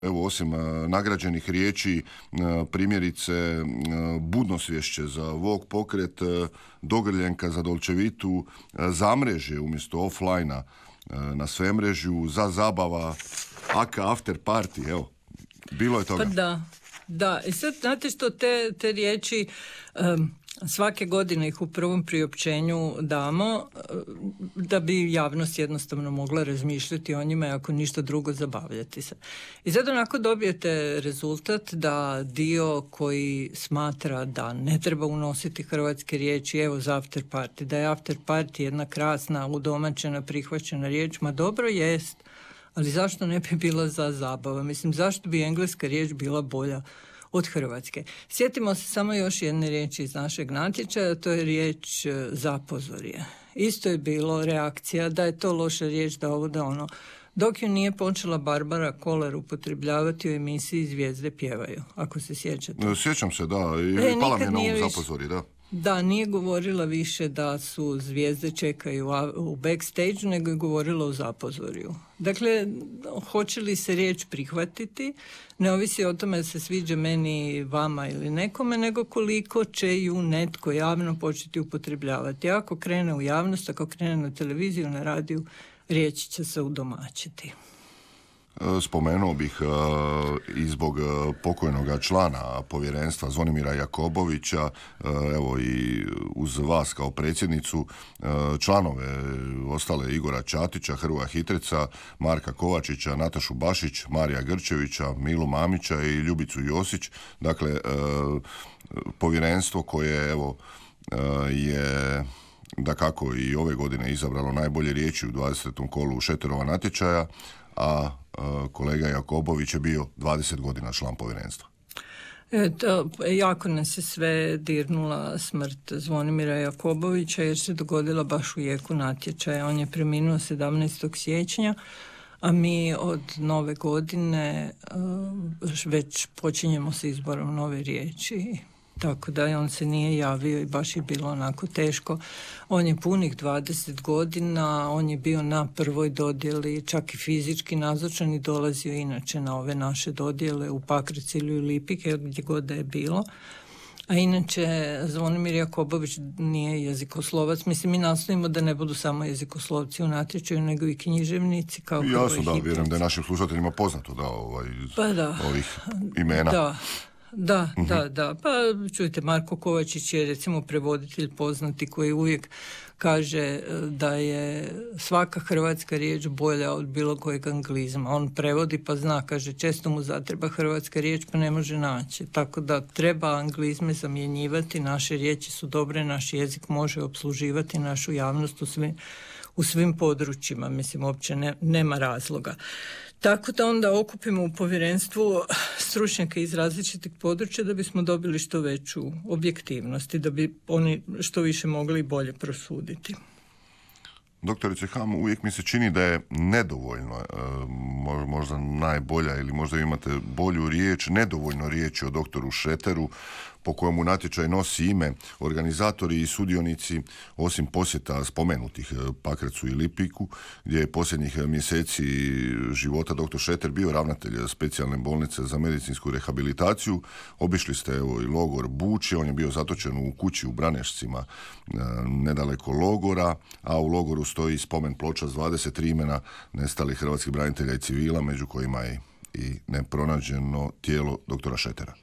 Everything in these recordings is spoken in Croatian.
Evo, osim nagrađenih riječi, primjerice budnosvješće za Vogue pokret, dogrljenka za Dolčevitu, zamrežje umjesto offline-a na svemrežju, za zabava, aka after party, evo, bilo je toga. Pa da. I sad, znate što, te riječi, svake godine ih u prvom priopćenju damo da bi javnost jednostavno mogla razmišljati o njima i ako ništa drugo zabavljati se. I sad onako dobijete rezultat da dio koji smatra da ne treba unositi hrvatske riječi, evo za after party, da je after party jedna krasna, udomaćena, prihvaćena riječ, ma dobro jest, ali zašto ne bi bila za zabava? Mislim, zašto bi engleska riječ bila bolja od hrvatske? Sjetimo se samo još jedne riječi iz našeg natječaja, to je riječ zapozorje. Isto je bilo reakcija da je to loša riječ, da ovo, da ono. Dok ju nije počela Barbara Kolar upotrebljavati u emisiji Zvijezde pjevaju, ako se sjećate. Sjećam se, da, i pala mi je na ovom zapozorje, da. Da, nije govorila više da su zvijezde čekaju u backstage, nego je govorila o zapozorju. Dakle, hoće li se riječ prihvatiti, ne ovisi o tome da se sviđa meni, vama ili nekome, nego koliko će ju netko javno početi upotrebljavati. Ako krene u javnost, ako krene na televiziju, na radiju, riječ će se udomaćiti. Spomenuo bih i zbog pokojnog člana povjerenstva Zvonimira Jakobovića, evo i uz vas kao predsjednicu, članove ostale Igora Čatića, Hrvoja Hitreca, Marka Kovačića, Natašu Bašić, Marija Grčevića, Milu Mamića i Ljubicu Josić. Dakle, povjerenstvo koje evo je dakako i ove godine izabralo najbolje riječi u 20. kolu Šeterova natječaja, a kolega Jakobović je bio 20 godina član povjerenstva. Jako nas je sve dirnula smrt Zvonimira Jakobovića jer se dogodila baš u jeku natječaja. On je preminuo 17. siječnja, a mi od nove godine već počinjemo sa izborom nove riječi. Tako da on se nije javio i baš je bilo onako teško. On je punih 20 godina, on je bio na prvoj dodjeli, čak i fizički nazočan i dolazio inače na ove naše dodjele u Pakrac ili u Lipik, gdje god da je bilo. A inače, Zvonimir Jakobović nije jezikoslovac. Mislim, mi nastojimo da ne budu samo jezikoslovci u natječaju, nego i književnici. Kao jasno, da, vjerujem da je našim slušateljima poznato ovih imena. Da. Pa čujte, Marko Kovačić je recimo prevoditelj poznati koji uvijek kaže da je svaka hrvatska riječ bolja od bilo kojeg anglizma. On prevodi pa zna, kaže, često mu zatreba hrvatska riječ pa ne može naći. Tako da treba anglizme zamjenjivati, naše riječi su dobre, naš jezik može opsluživati našu javnost u svim područjima. Mislim, uopće nema razloga. Tako da onda okupimo u povjerenstvu stručnjake iz različitih područja da bismo dobili što veću objektivnost i da bi oni što više mogli i bolje prosuditi. Doktorice Ham, uvijek mi se čini da je nedovoljno, možda najbolja ili možda imate bolju riječ, nedovoljno riječi o doktoru Šeteru, po kojemu natječaj nosi ime. Organizatori i sudionici, osim posjeta spomenutih Pakracu i Lipiku, gdje je posljednjih mjeseci života dr. Šeter bio ravnatelj specijalne bolnice za medicinsku rehabilitaciju, obišli ste evo i logor Bučje, on je bio zatočen u kući u Branešcima nedaleko logora, a u logoru stoji spomen ploča s 23 imena nestalih hrvatskih branitelja i civila, među kojima je i nepronađeno tijelo doktora Šetera.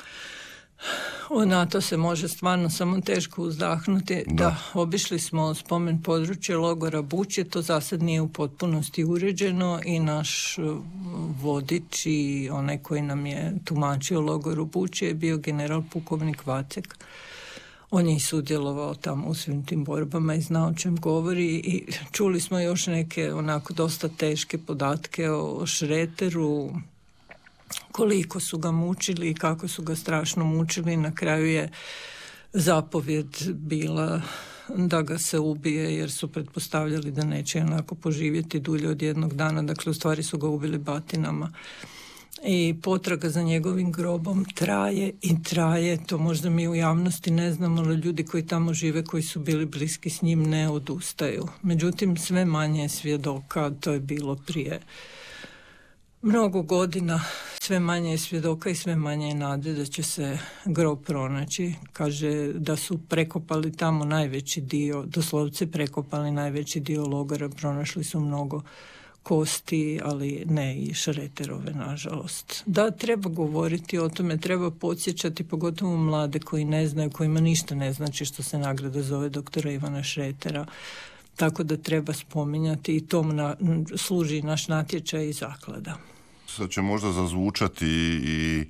Na to se može stvarno samo teško uzdahnuti. Da, obišli smo spomen područje logora Bučje, to za sad nije u potpunosti uređeno i naš vodič i onaj koji nam je tumačio logoru Bučje je bio general pukovnik Vacek. On je i sudjelovao tamo u svim tim borbama i znao o čem govori i čuli smo još neke onako dosta teške podatke o Šreteru, koliko su ga mučili i kako su ga strašno mučili. Na kraju je zapovjed bila da ga se ubije jer su pretpostavljali da neće onako poživjeti dulje od jednog dana. Dakle, u stvari su ga ubili batinama. I potraga za njegovim grobom traje i traje. To možda mi u javnosti ne znamo, ali ljudi koji tamo žive, koji su bili bliski s njim, ne odustaju. Međutim, sve manje svjedoka, to je bilo prije Mnogo godina, sve manje je svjedoka i sve manje je nade da će se grob pronaći. Kaže da su prekopali tamo najveći dio, doslovce prekopali najveći dio logora, pronašli su mnogo kosti, ali ne i Šreterove, nažalost. Da, treba govoriti o tome, treba podsjećati pogotovo mlade koji ne znaju, kojima ništa ne znači što se nagrada zove doktora Ivana Šretera. Tako da treba spominjati i tom služi naš natječaj i zaklada. Sad će možda zazvučati i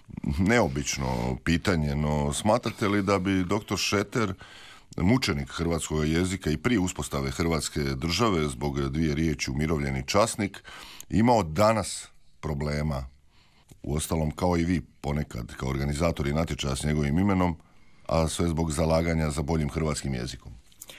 neobično pitanje, no smatrate li da bi doktor Šreter, mučenik hrvatskog jezika i prije uspostave Hrvatske države zbog dvije riječi umirovljeni časnik, imao danas problema, uostalom kao i vi ponekad kao organizatori natječaja s njegovim imenom, a sve zbog zalaganja za boljim hrvatskim jezikom?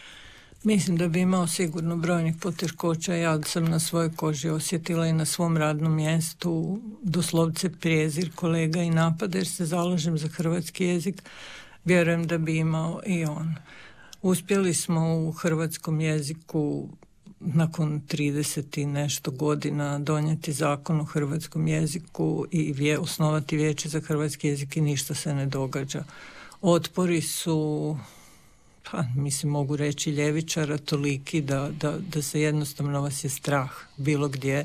Mislim da bi imao sigurno brojnih poteškoća. Ja sam na svojoj koži osjetila i na svom radnom mjestu doslovce prijezir kolega i napade jer se zalažem za hrvatski jezik. Vjerujem da bi imao i on. Uspjeli smo u hrvatskom jeziku nakon 30 i nešto godina donijeti zakon o hrvatskom jeziku i osnovati vijeće za hrvatski jezik i ništa se ne događa. Otpori su, mislim mogu reći ljevičara, toliki da se jednostavno vas je strah bilo gdje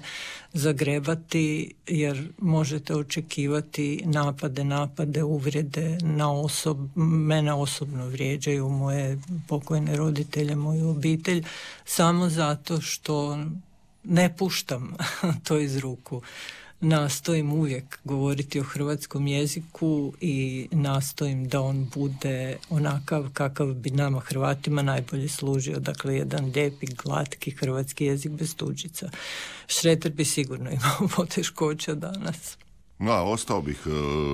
zagrebati jer možete očekivati napade, uvrede na mene osobno vrijeđaju, moje pokojne roditelje, moju obitelj, samo zato što ne puštam to iz ruku. Nastojim uvijek govoriti o hrvatskom jeziku i nastojim da on bude onakav kakav bi nama Hrvatima najbolje služio. Dakle, jedan lijepi, glatki hrvatski jezik bez tuđica. Šreter bi sigurno imao poteškoća danas. Da, ostao bih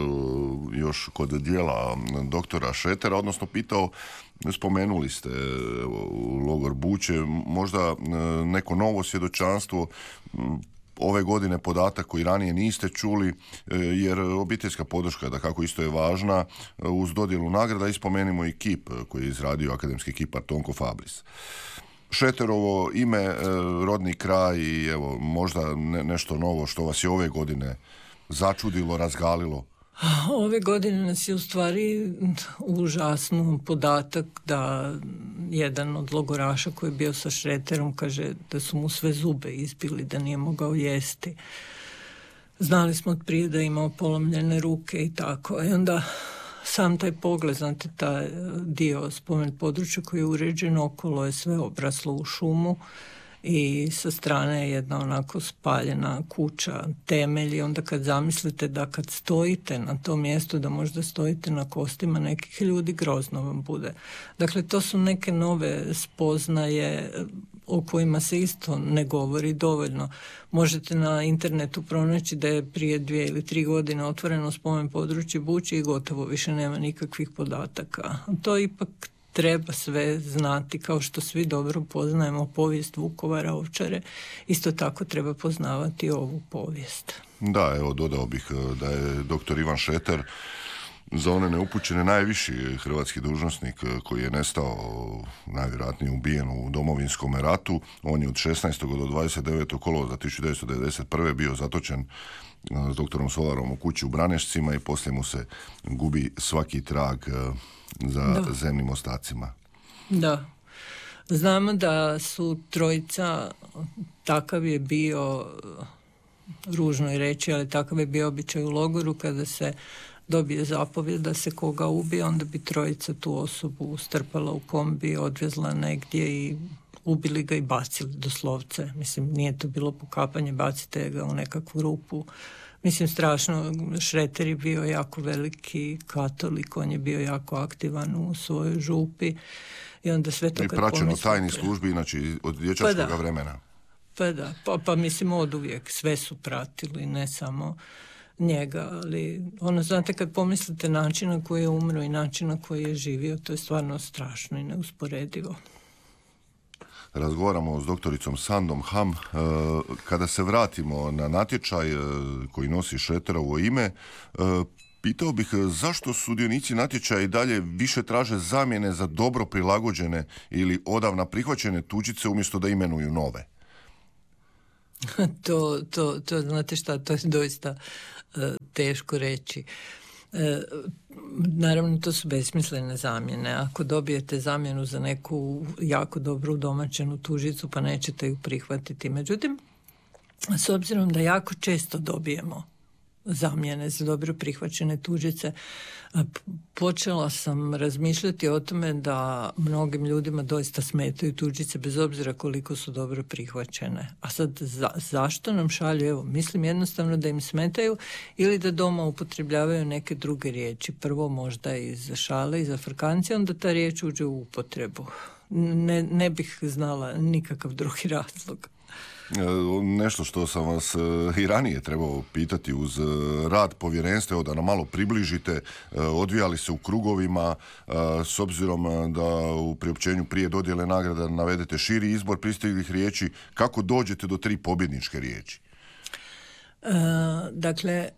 još kod dijela doktora Šretera, odnosno pitao, spomenuli ste logor Buče, možda neko novo svjedočanstvo, ove godine podatak koji ranije niste čuli, jer obiteljska podrška dakako isto je važna uz dodjelu nagrada i spomenimo i kip koji je izradio akademski kipar Tonko Fabris. Šreterovo ime, rodni kraj i evo možda nešto novo što vas je ove godine začudilo, razgalilo. Ove godine nas je u stvari užasno podatak da jedan od logoraša koji je bio sa Šreterom kaže da su mu sve zube izbili, da nije mogao jesti. Znali smo od prije da je imao polomljene ruke i tako. I onda sam taj pogled, znate, taj dio spomen područja koji je uređen okolo je sve obraslo u šumu i sa strane je jedna onako spaljena kuća, temelji. Onda kad zamislite da kad stojite na tom mjestu, da možda stojite na kostima nekih ljudi, grozno vam bude. Dakle, to su neke nove spoznaje o kojima se isto ne govori dovoljno. Možete na internetu pronaći da je prije 2 ili 3 godine otvoreno spomen područje Buče i gotovo više nema nikakvih podataka. To ipak treba sve znati, kao što svi dobro poznajemo povijest Vukovara, Ovčare, isto tako treba poznavati ovu povijest. Da, evo dodao bih da je doktor Ivan Šreter za one neupućene najviši hrvatski dužnosnik koji je nestao, najvjerojatnije ubijen u Domovinskom ratu. On je od 16. do 29. kolovoza 1991. bio zatočen s doktorom Solarom u kući u Branešcima i poslije mu se gubi svaki trag za zemnim ostacima. Da. Znamo da su trojica, takav je bio, ružno je reći, ali takav je bio običaj u logoru, kada se dobije zapovjed da se koga ubije, onda bi trojica tu osobu strpala u kombi, odvezla negdje i ubili ga i bacili doslovce. Mislim, nije to bilo pokapanje, bacite ga u nekakvu rupu. Mislim, strašno. Šreter je bio jako veliki katolik, on je bio jako aktivan u svojoj župi i onda sve to i kad praćeno pomislite... tajnih službi, znači od dječačkoga vremena. Pa da, pa mislim od uvijek sve su pratili, ne samo njega, ali znate, kad pomislite način na koji je umro i način na koji je živio, to je stvarno strašno i neusporedivo. Razgovaramo s doktoricom Sandom Ham. Kada se vratimo na natječaj koji nosi Šreterovo ime, pitao bih zašto sudionici natječaja i dalje više traže zamjene za dobro prilagođene ili odavna prihvaćene tuđice umjesto da imenuju nove? To znate šta, to je doista teško reći. Naravno, to su besmislene zamjene. Ako dobijete zamjenu za neku jako dobru udomaćenu tuđicu, pa nećete ju prihvatiti. Međutim, s obzirom da jako često dobijemo zamjene za dobro prihvaćene tuđice, počela sam razmišljati o tome da mnogim ljudima doista smetaju tuđice bez obzira koliko su dobro prihvaćene. A sad zašto nam šalju? Evo, mislim jednostavno da im smetaju ili da doma upotrebljavaju neke druge riječi. Prvo možda iz šale, iz afrikancije, onda ta riječ uđe u upotrebu. Ne bih znala nikakav drugi razlog. Nešto što sam vas i ranije trebao pitati uz rad povjerenstva, evo da nam malo približite, odvijali se u krugovima, s obzirom da u priopćenju prije dodjele nagrada navedete širi izbor pristiglih riječi, kako dođete do 3 pobjedničke riječi? Dakle,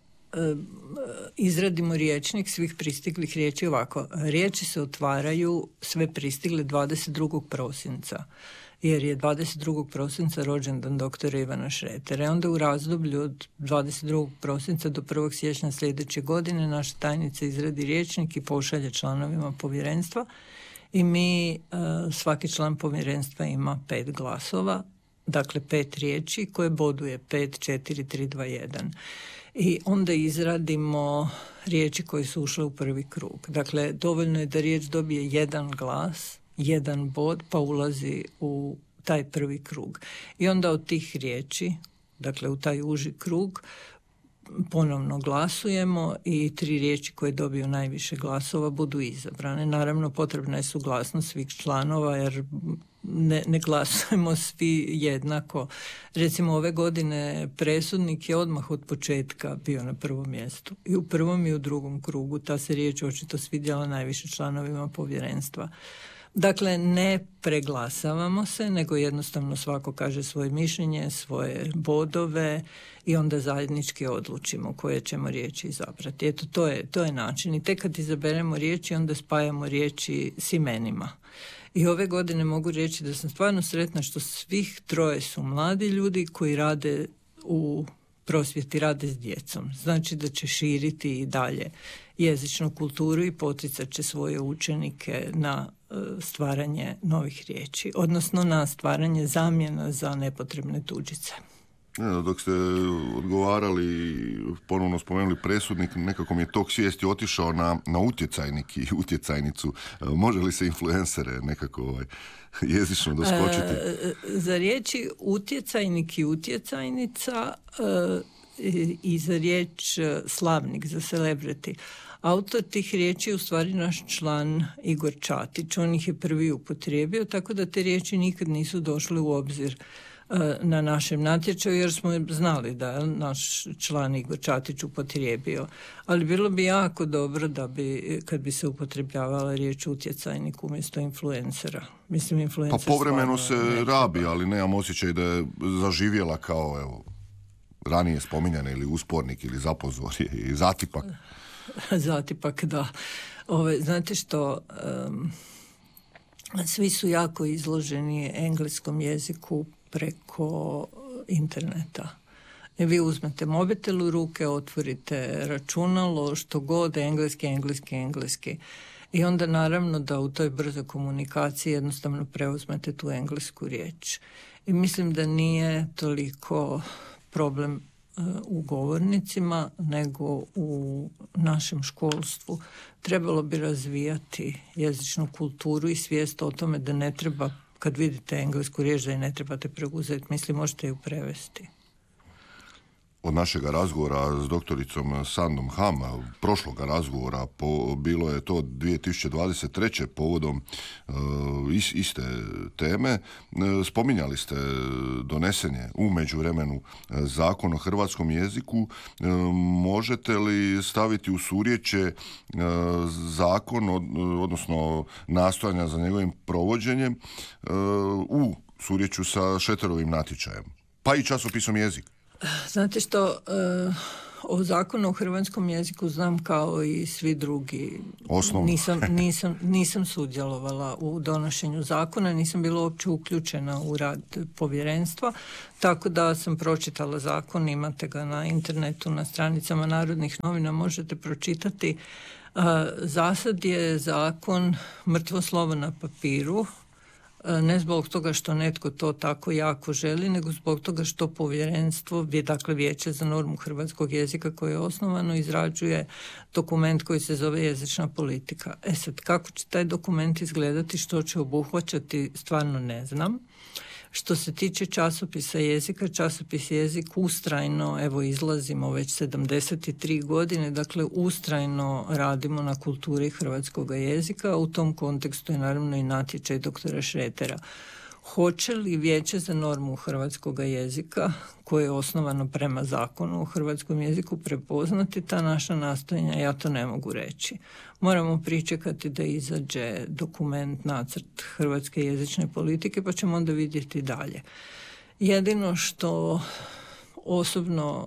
izradimo rječnik svih pristiglih riječi ovako. Riječi se otvaraju sve pristigle 22. prosinca. Jer je 22. prosinca rođendan doktora Ivana Šretera. Onda u razdoblju od 22. prosinca do 1. siječnja sljedeće godine naša tajnica izradi rječnik i pošalje članovima povjerenstva i mi, svaki član povjerenstva ima 5 glasova, dakle 5 riječi koje boduje 5, 4, 3, 2, 1. I onda izradimo riječi koje su ušle u prvi krug. Dakle, dovoljno je da riječ dobije 1 glas, 1 bod, pa ulazi u taj prvi krug. I onda od tih riječi, dakle u taj uži krug, ponovno glasujemo i 3 riječi koje dobiju najviše glasova budu izabrane. Naravno, potrebna je suglasnost svih članova, jer ne glasujemo svi jednako. Recimo, ove godine presudnik je odmah od početka bio na prvom mjestu. I u prvom i u drugom krugu ta se riječ očito svidjela najviše članovima povjerenstva. Dakle, ne preglasavamo se, nego jednostavno svako kaže svoje mišljenje, svoje bodove i onda zajednički odlučimo koje ćemo riječi izabrati. Eto, to je način. I tek kad izaberemo riječi, onda spajamo riječi s imenima. I ove godine mogu reći da sam stvarno sretna što svih 3 su mladi ljudi koji rade u prosvjeti, rade s djecom. Znači da će širiti i dalje jezičnu kulturu i poticat će svoje učenike na stvaranje novih riječi, odnosno na stvaranje zamjena za nepotrebne tuđice. Dok ste odgovarali, ponovno spomenuli presudnik, nekako mi je tok svijesti otišao na utjecajnik i utjecajnicu. Može li se influencere nekako jezično doskočiti? Za riječi utjecajnik i utjecajnica i za riječ slavnik, za celebrity. Autor tih riječi je u stvari naš član Igor Čatić. On ih je prvi upotrijebio, tako da te riječi nikad nisu došle u obzir na našem natječaju, jer smo znali da je naš član Igor Čatić upotrijebio. Ali bilo bi jako dobro da bi, kad bi se upotrebljavala riječ utjecajnik umjesto influencera. Mislim, influencer pa povremeno se rabi, ali nemam osjećaj da je zaživjela kao, evo, ranije spominjane ili uspornik ili zapozor i zatipak. Zatipak, da. Znate što, svi su jako izloženi engleskom jeziku preko interneta. Vi uzmete mobitel u ruke, otvorite računalo, što god, engleski. I onda naravno da u toj brzoj komunikaciji jednostavno preuzmete tu englesku riječ. I mislim da nije toliko problem u govornicima, nego u našem školstvu. Trebalo bi razvijati jezičnu kulturu i svijest o tome da ne treba, kad vidite englesku riječ, da je ne trebate preuzeti, mislim, možete ju prevesti. Od našega razgovora s doktoricom Sandom Ham, prošloga razgovora, bilo je to 2023. povodom iste teme, spominjali ste donesenje u međuvremenu Zakon o hrvatskom jeziku. Možete li staviti u surječe zakon, odnosno nastojanja za njegovim provođenjem u surjeću sa Šeterovim natječajem, pa i časopisom Jezik? Znate što, O zakonu o hrvatskom jeziku znam kao i svi drugi. Osnovno. Nisam sudjelovala u donošenju zakona, nisam bila uopće uključena u rad povjerenstva, tako da sam pročitala zakon, imate ga na internetu, na stranicama Narodnih novina, možete pročitati. Za sad je zakon mrtvo slovo na papiru, ne zbog toga što netko to tako jako želi, nego zbog toga što povjerenstvo, dakle Vijeće za normu hrvatskog jezika koje je osnovano, izrađuje dokument koji se zove jezična politika. Sad, kako će taj dokument izgledati, što će obuhvaćati, stvarno ne znam. Što se tiče časopisa jezika, časopis jezik ustrajno, evo izlazimo već 73 godine, dakle ustrajno radimo na kulturi hrvatskog jezika, u tom kontekstu je naravno i natječaj doktora Šretera. Hoće li Vijeće za normu hrvatskog jezika, koje je osnovano prema zakonu o hrvatskom jeziku, prepoznati ta naša nastojanja, ja to ne mogu reći. Moramo pričekati da izađe dokument, nacrt hrvatske jezične politike, pa ćemo onda vidjeti dalje. Jedino što osobno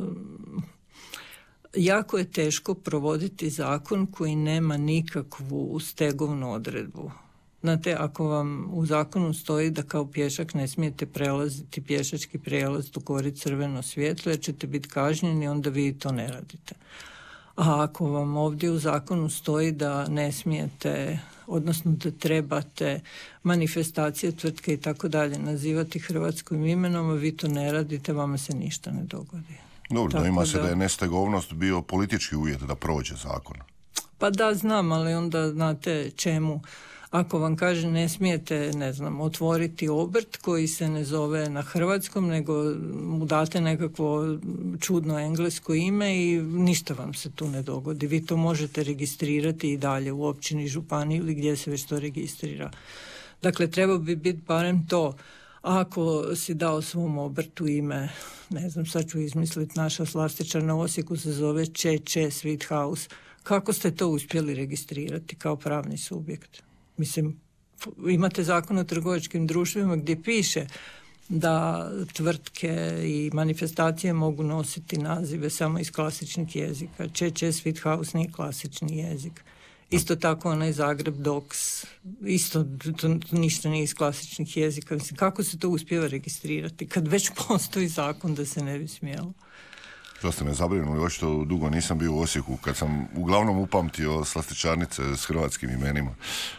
jako je teško provoditi zakon koji nema nikakvu stegovnu odredbu. Znate, ako vam u zakonu stoji da kao pješak ne smijete prelaziti pješački prijelaz dok gori crveno svjetlo jer ćete biti kažnjeni, onda vi to ne radite. A ako vam ovdje u zakonu stoji da ne smijete, odnosno da trebate manifestacije, tvrtke i tako dalje nazivati hrvatskim imenom, a vi to ne radite, vama se ništa ne dogodi. Dobro, da ima se da je nestegovnost bio politički uvjet da prođe zakon. Pa da, znam, ali onda znate čemu. Ako vam kaže ne smijete, ne znam, otvoriti obrt koji se ne zove na hrvatskom, nego mu date nekakvo čudno englesko ime i ništa vam se tu ne dogodi. Vi to možete registrirati i dalje u općini, županiji ili gdje se već to registrira. Dakle, treba bi biti barem to. Ako si dao svom obrtu ime, ne znam, sad ću izmisliti, naša slastičar na Osijeku se zove Če Sweet House. Kako ste to uspjeli registrirati kao pravni subjekt? Mislim, imate zakon o trgovačkim društvima gdje piše da tvrtke i manifestacije mogu nositi nazive samo iz klasičnih jezika. Če Sweet House nije klasični jezik. Isto tako onaj Zagreb Docs, isto to ništa nije iz klasičnih jezika. Mislim, kako se to uspijeva registrirati kad već postoji zakon da se ne bi smjelo? To ste me zabrinuli, očito dugo nisam bio u Osijeku, kad sam uglavnom upamtio slastičarnice s hrvatskim imenima.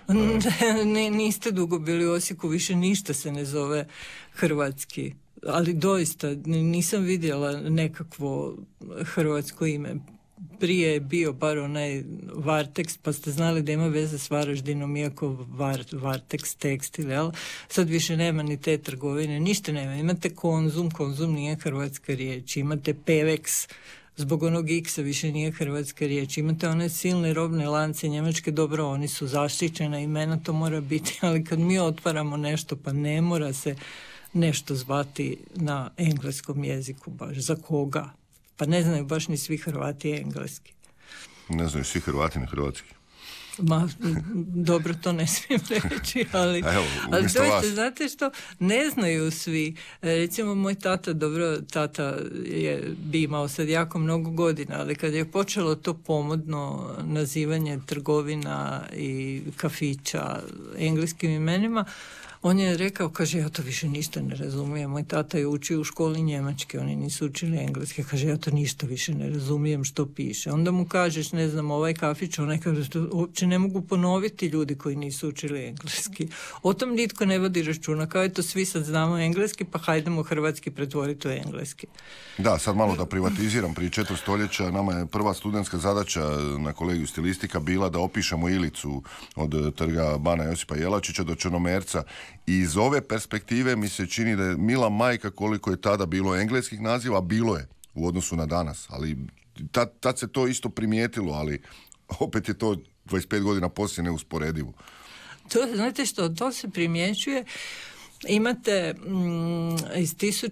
Niste dugo bili u Osijeku, više ništa se ne zove hrvatski. Ali doista nisam vidjela nekakvo hrvatsko ime. Prije je bio bar onaj Varteks, pa ste znali da ima veze s Varaždinom, iako Varteks tekstil, jel? Sad više nema ni te trgovine, ništa nema. Imate Konzum nije hrvatska riječ. Imate Pevex, zbog onog X-a više nije hrvatska riječ. Imate one silne robne lance njemačke, dobro, oni su zaštićena imena, to mora biti, ali kad mi otvaramo nešto, pa ne mora se nešto zvati na engleskom jeziku baš. Za koga? Pa ne znaju baš ni svi Hrvati engleski. Ne znaju svi Hrvati na hrvatski. Ma, dobro, to ne smijem reći, ali doista, znate što, ne znaju svi. Recimo, moj tata bi imao sad jako mnogo godina, ali kad je počelo to pomodno nazivanje trgovina i kafića engleskim imenima, on je rekao, kaže, ja to više ništa ne razumijem. Moj tata je učio u školi njemačke, oni nisu učili engleske. Kaže, ja to ništa više ne razumijem što piše. Onda mu kažeš, ne znam, ovaj kafić, onaj kaže, to uopće ne mogu ponoviti ljudi koji nisu učili engleski. O tom nitko ne vodi računa. Kao je to, svi sad znamo engleski, pa hajdemo hrvatski pretvoriti u engleski. Da, sad malo da privatiziram. Prije 4 stoljeća nama je prva studentska zadaća na kolegiju stilistika bila da opišemo Ilicu od trga Bana Josipa Jelačića do Črnomerca. I iz ove perspektive mi se čini da je mila majka koliko je tada bilo engleskih naziva, bilo je u odnosu na danas, ali tad se to isto primijetilo, ali opet je to 25 godina poslije neusporedivo. Znate što, to se primjećuje. Imate iz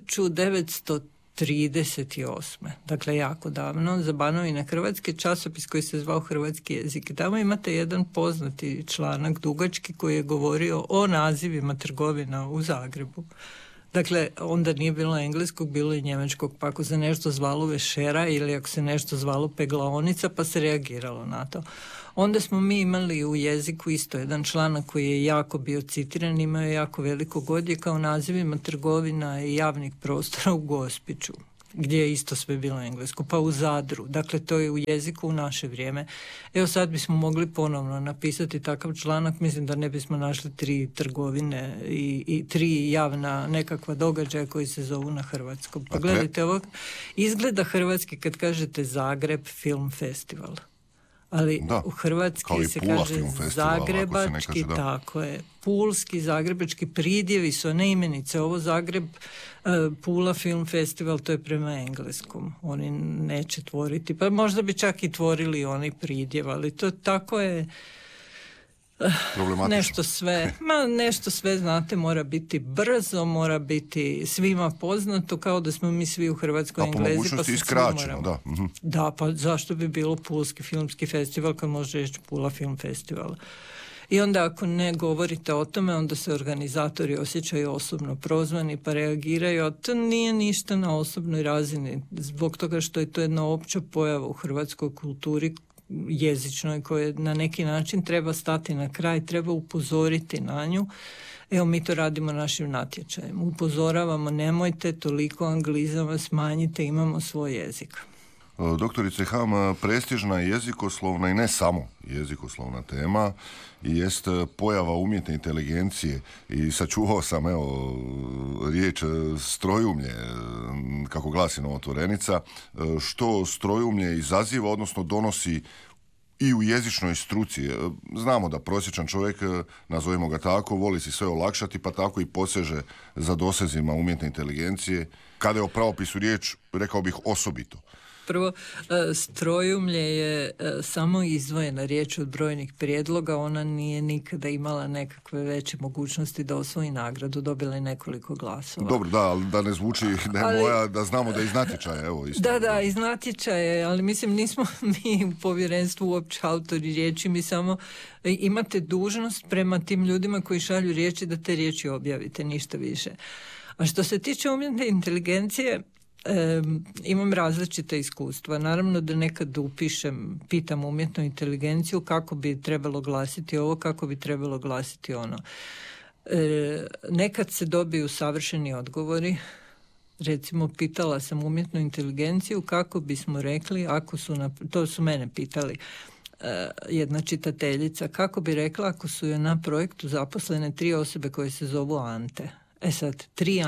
1938. Dakle, jako davno, za Banovine Hrvatske, časopis koji se zvao Hrvatski jezik. Tamo imate jedan poznati članak, dugački, koji je govorio o nazivima trgovina u Zagrebu. Dakle, onda nije bilo engleskog, bilo i njemačkog, pa ako se nešto zvalo vešera ili ako se nešto zvalo peglaonica, pa se reagiralo na to. Onda smo mi imali u jeziku isto jedan članak koji je jako bio citiran, imao je jako veliko odjeka u nazivima trgovina i javnih prostora u Gospiću, gdje je isto sve bilo englesko, pa u Zadru. Dakle, to je u jeziku u naše vrijeme. Evo sad bismo mogli ponovno napisati takav članak, mislim da ne bismo našli 3 trgovine i 3 javna nekakva događaja koji se zovu na hrvatskom. Pa gledajte, ovo izgleda hrvatski kad kažete Zagreb Film Festival. Ali u Hrvatskoj se kaže zagrebački, se tako je. Pulski, zagrebački pridjevi su, ne imenice. Ovo Zagreb, Pula Film Festival, to je prema engleskom. Oni neće tvoriti, pa možda bi čak i tvorili oni pridjev, ali to tako je nešto sve, znate, mora biti brzo, mora biti svima poznato, kao da smo mi svi u Hrvatskoj Englezi, pa se iskraćeno, da. Mm-hmm. Da, pa zašto bi bilo Pulski filmski festival kad može reći Pula Film Festival? I onda ako ne govorite o tome, onda se organizatori osjećaju osobno prozvani pa reagiraju, a to nije ništa na osobnoj razini, zbog toga što je to jedna opća pojava u hrvatskoj kulturi jezičnoj koje na neki način treba stati na kraj, treba upozoriti na nju. Evo, mi to radimo našim natječajem. Upozoravamo, nemojte toliko anglizama, smanjite, imamo svoj jezik. Doktorice Ham, prestižna jezikoslovna i ne samo jezikoslovna tema jest pojava umjetne inteligencije i sačuvao sam riječ strojumlje, kako glasi novotvorenica, što strojumlje izaziva, odnosno donosi i u jezičnoj struci. Znamo da prosječan čovjek, nazovimo ga tako, voli si sve olakšati, pa tako i poseže za dosezima umjetne inteligencije. Kada je o pravopisu riječ, rekao bih osobito. Prvo, strojumlje je samo izdvojena riječ od brojnih prijedloga, ona nije nikada imala nekakve veće mogućnosti da osvoji nagradu, dobila je nekoliko glasova. Dobro, da, ali da ne zvuči moja, da znamo da iz natječaja, evo isto. Da, iz natječaja, ali mislim nismo mi u povjerenstvu uopće autori riječi, mi samo imate dužnost prema tim ljudima koji šalju riječi da te riječi objavite, ništa više. A što se tiče umjetne inteligencije, imam različita iskustva. Naravno da nekad pitam umjetnu inteligenciju kako bi trebalo glasiti ovo, kako bi trebalo glasiti ono. Nekad se dobiju savršeni odgovori. Recimo, pitala sam umjetnu inteligenciju kako bismo rekli, to su mene pitali, jedna čitateljica, kako bi rekla ako su joj na projektu zaposlene 3 osobe koje se zovu Ante. Sad,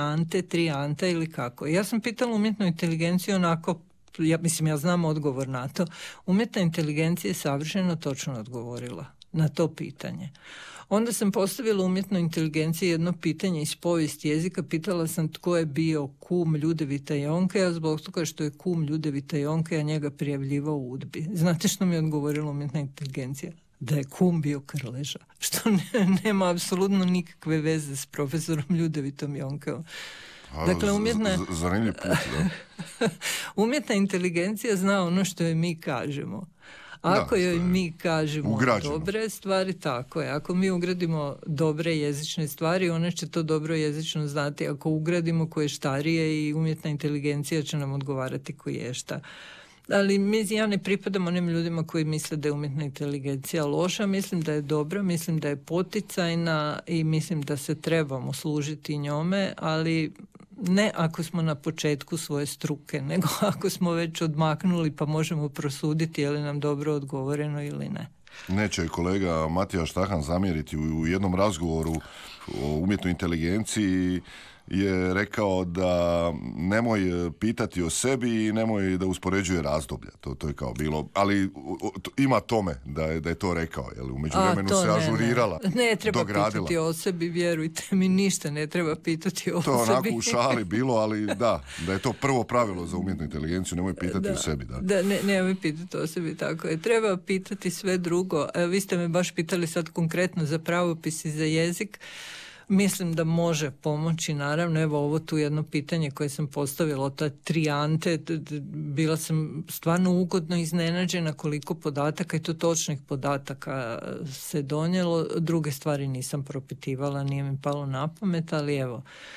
3 Ante ili kako? Ja sam pitala umjetnu inteligenciju onako, ja znam odgovor na to. Umjetna inteligencija je savršeno točno odgovorila na to pitanje. Onda sam postavila umjetnoj inteligenciji jedno pitanje iz povijesti jezika. Pitala sam tko je bio kum Ljudevita Jonkeja, zbog toga što je kum Ljudevita Jonkeja njega prijavljivao u UDBI. Znate što mi je odgovorila umjetna inteligencija? Da je kum bio Krleža, što nema apsolutno nikakve veze s profesorom Ljudevitom Jonkeom. Dakle, zanimljiv put, da. Umjetna inteligencija zna ono što joj mi kažemo. Ako joj mi kažemo dobre stvari, tako je. Ako mi ugradimo dobre jezične stvari, ona će to dobro jezično znati. Ako ugradimo koje štarije, i umjetna inteligencija će nam odgovarati koje šta. Ali ja ne pripadam onim ljudima koji misle da je umjetna inteligencija loša, mislim da je dobra, mislim da je poticajna i mislim da se trebamo služiti njome, ali ne ako smo na početku svoje struke, nego ako smo već odmaknuli pa možemo prosuditi je li nam dobro odgovoreno ili ne. Neće kolega Matija Štahan zamjeriti u jednom razgovoru o umjetnoj inteligenciji je rekao da nemoj pitati o sebi i nemoj da uspoređuje razdoblja. To je kao bilo, ali ima tome da je to rekao, jel? U međuvremenu se ažurirala, ne treba dogradila. Pitati o sebi, vjerujte mi, ništa ne treba pitati o sebi. To onako u šali bilo, ali da je to prvo pravilo za umjetnu inteligenciju, nemoj pitati o sebi. Nemoj pitati o sebi, tako je. Treba pitati sve drugo. Vi ste me baš pitali sad konkretno za pravopis i za jezik. Mislim da može pomoći, naravno. Evo ovo tu jedno pitanje koje sam postavila, ta 3 Ante, bila sam stvarno ugodno iznenađena koliko podataka i to točnih podataka se donijelo. Druge stvari nisam propitivala, nije mi palo na pamet, ali evo,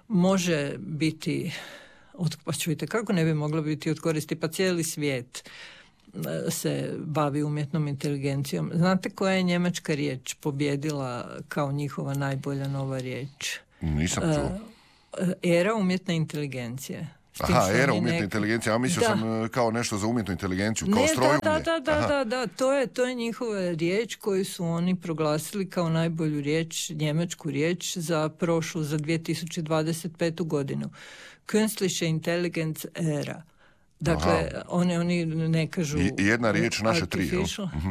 može biti, pa čujte, kako ne bi moglo biti od koristi, pa cijeli svijet se bavi umjetnom inteligencijom. Znate koja je njemačka riječ pobjedila kao njihova najbolja nova riječ? Nisam čuo. Era umjetne inteligencije. Aha, era umjetne inteligencije, a mislio sam kao nešto za umjetnu inteligenciju, kao strojumlje. Da, to je njihova riječ koju su oni proglasili kao najbolju riječ, njemačku riječ za prošlu, za 2025. godinu. Künstliche Intelligenz era. Dakle, oni ne kažu... Jedna riječ, naše tri, jel?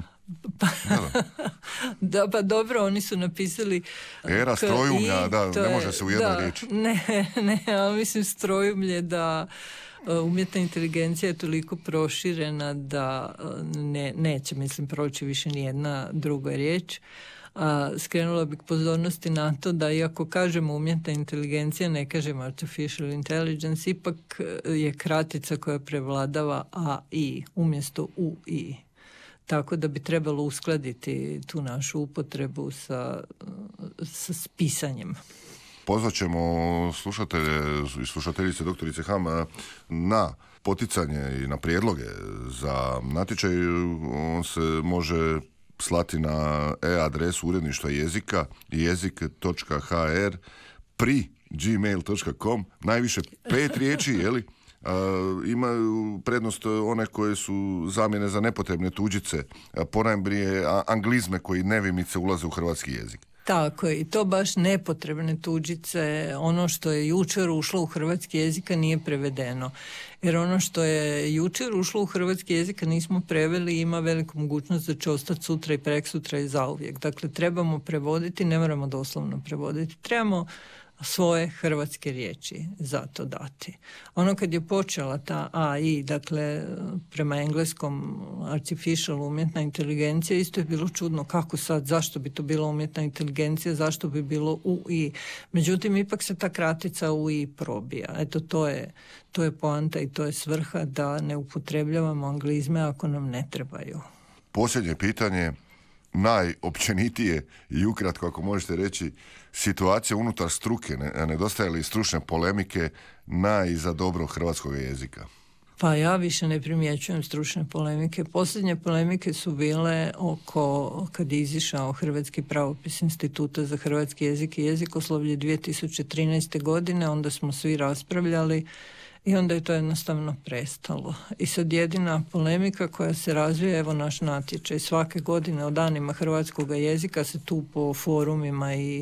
Pa dobro, oni su napisali... Era strojumlja, ne može se u jednoj riječi. Ne, ali mislim strojumlje da umjetna inteligencija je toliko proširena da neće, mislim, proći više ni jedna druga riječ. Skrenula bih pozornosti na to da iako kažemo umjetna inteligencija, ne kažemo artificial intelligence, ipak je kratica koja prevladava AI umjesto UI. Tako da bi trebalo uskladiti tu našu upotrebu sa pisanjem. Pozvat ćemo slušatelje i slušateljice doktorice Ham na poticanje i na prijedloge za natječaj. On se može slati na e-adresu uredništva jezika jezik.hr pri gmail.com, najviše 5 riječi, jeli? Imaju prednost one koje su zamjene za nepotrebne tuđice, ponajprije anglizme koji nevimice ulaze u hrvatski jezik. Tako je, i to baš nepotrebne tuđice, ono što je jučer ušlo u hrvatski jezik nije prevedeno. Jer ono što je jučer ušlo u hrvatski jezik nismo preveli, ima veliku mogućnost da će ostati sutra i preksutra i zauvijek. Dakle, trebamo prevoditi, ne moramo doslovno prevoditi, trebamo svoje hrvatske riječi za to dati. Ono kad je počela ta AI, dakle prema engleskom artificial umjetna inteligencija, isto je bilo čudno kako sad, zašto bi to bila umjetna inteligencija, zašto bi bilo UI. Međutim, ipak se ta kratica UI probija. Eto, to je poanta i to je svrha da ne upotrebljavamo anglizme ako nam ne trebaju. Posljednje pitanje, najopćenitije i ukratko ako možete reći, situacija unutar struke, nedostaje li stručne polemike za dobro hrvatskog jezika? Pa ja više ne primjećujem stručne polemike. Posljednje polemike su bile oko, kad je izišao Hrvatski pravopis Instituta za hrvatski jezik i jezikoslovlje 2013. godine, onda smo svi raspravljali i onda je to jednostavno prestalo. I sad jedina polemika koja se razvija, evo naš natječaj, svake godine o danima hrvatskog jezika se tu po forumima i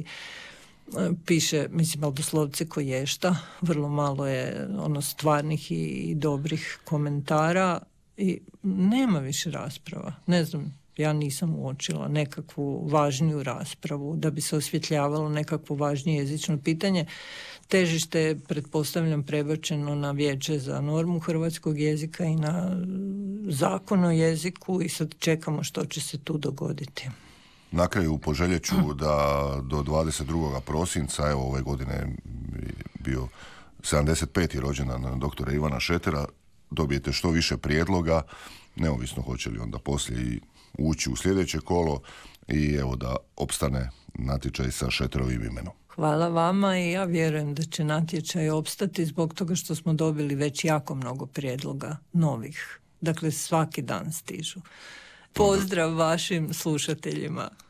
piše, mislim, ali doslovce koješta, vrlo malo je stvarnih i dobrih komentara i nema više rasprava. Ne znam, ja nisam uočila nekakvu važniju raspravu da bi se osvjetljavalo nekakvo važnije jezično pitanje. Težište je, pretpostavljam, prebačeno na Vijeće za normu hrvatskog jezika i na Zakon o jeziku i sad čekamo što će se tu dogoditi. Na kraju poželjet ću da do 22. prosinca, evo ove godine je bio 75. rođendan doktora Ivana Šretera, dobijete što više prijedloga, neovisno hoće li onda poslije i ući u sljedeće kolo i evo da opstane natječaj sa Šreterovim imenom. Hvala vama i ja vjerujem da će natječaj opstati zbog toga što smo dobili već jako mnogo prijedloga novih. Dakle, svaki dan stižu. Pozdrav vašim slušateljima.